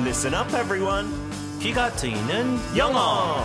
Listen up, everyone. 귀가 트이는 영어.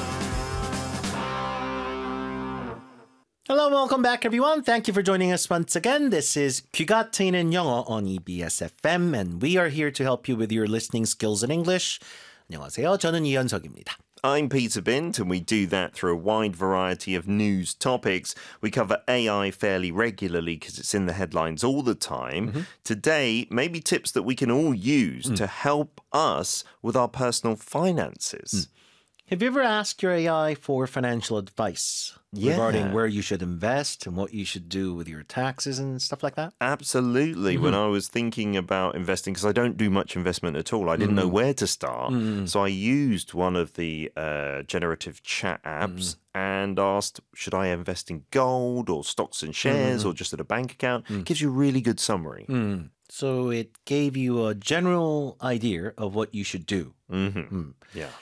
Hello, welcome back, everyone. Thank you for joining us once again. This is 귀가 트이는 영어 on EBS FM, and we are here to help you with your listening skills in English. 안녕하세요. 저는 이현석입니다. I'm Peter Bint, and we do that through a wide variety of news topics. We cover AI fairly regularly because it's in the headlines all the time. Today, maybe tips that we can all use to help us with our personal finances. Have you ever asked your AI for financial advice regarding where you should invest and what you should do with your taxes and stuff like that? Absolutely. When I was thinking about investing, because I don't do much investment at all, I didn't know where to start. So I used one of the generative chat apps and asked, should I invest in gold or stocks and shares or just at a bank account? It gives you a really good summary. So it gave you a general idea of what you should do. Yeah.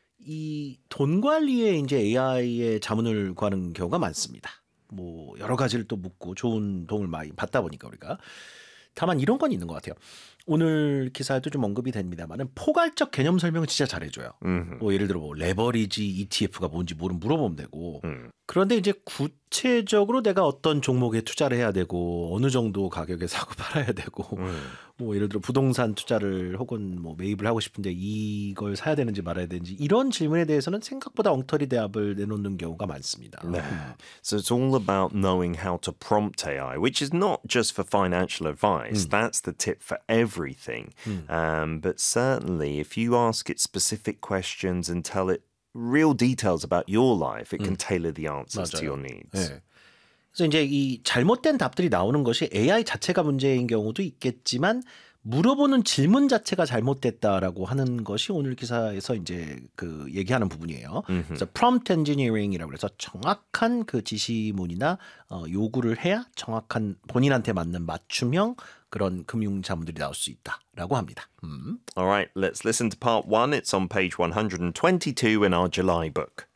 이 돈 관리에 이제 AI의 자문을 구하는 경우가 많습니다. 뭐 여러 가지를 또 묻고 좋은 도움을 많이 받다 보니까 우리가 다만 이런 건 있는 것 같아요. 오늘 기사에도 좀 언급이 됩니다만은 포괄적 개념 설명은 진짜 잘해줘요. 뭐 예를 들어 뭐 레버리지 ETF가 뭔지 물어보면 되고. 그런데 이제 구체적으로 내가 어떤 종목에 투자를 해야 되고 어느 정도 가격에 사고 팔아야 되고 뭐 예를 들어 부동산 투자를 혹은 뭐 매입을 하고 싶은데 이걸 사야 되는지 말아야 되는지 이런 질문에 대해서는 생각보다 엉터리 대답을 내놓는 경우가 많습니다. So it's all about knowing how to prompt AI, which is not just for financial advice. That's the tip for everything. But certainly if you ask it specific questions and tell it real details about your life, it can tailor the answers to your needs. 네. 그래서 이제 이 잘못된 답들이 나오는 것이 AI 자체가 문제인 경우도 있겠지만 물어보는 질문 자체가 잘못됐다라고 하는 것이 오늘 기사에서 이제 그 얘기하는 부분이에요. 그래서 prompt engineering이라고 해서 정확한 그 지시문이나 요구를 해야 정확한 본인한테 맞는 맞춤형 그런 금융 자문들이 나올 수 있다라고 합니다. All right, let's listen to part one. It's on page 122 in our July book.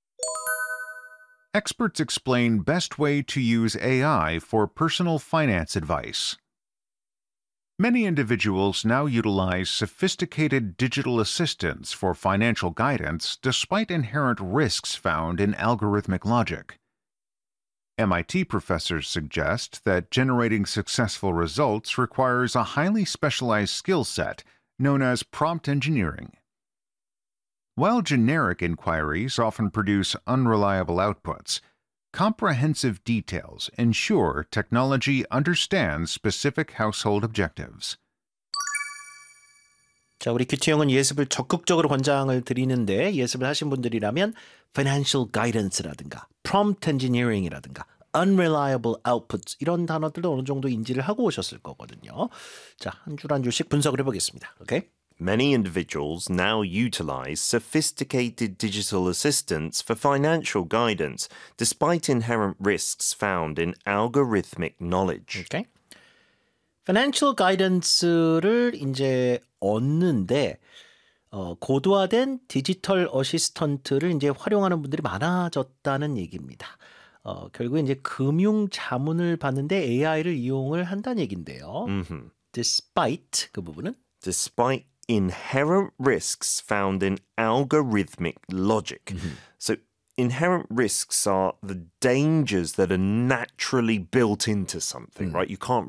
Experts explain best way to use AI for personal finance advice. Many individuals now utilize sophisticated digital assistants for financial guidance despite inherent risks found in algorithmic logic. MIT professors suggest that generating successful results requires a highly specialized skill set known as prompt engineering. While generic inquiries often produce unreliable outputs, comprehensive details ensure technology understands specific household objectives. 자, 우리 큐티형은 예습을 적극적으로 권장을 드리는데 예습을 하신 분들이라면 financial guidance라든가 prompt engineering이라든가 unreliable outputs 이런 단어들도 어느 정도 인지를 하고 오셨을 거거든요. 자, 한 줄 한 줄씩 분석을 해보겠습니다. Okay? Many individuals now utilize sophisticated digital assistants for financial guidance, despite inherent risks found in algorithmic knowledge. Okay? Financial guidance를 이제 얻는데 고도화된 디지털 어시스턴트를 이제 활용하는 분들이 많아졌다는 얘기입니다. 결국 이제 금융 자문을 받는데 AI를 이용을 한다는 얘긴데요. Despite 그 부분은 Despite inherent risks found in algorithmic logic. So inherent risks are the dangers that are naturally built into something, right? You can't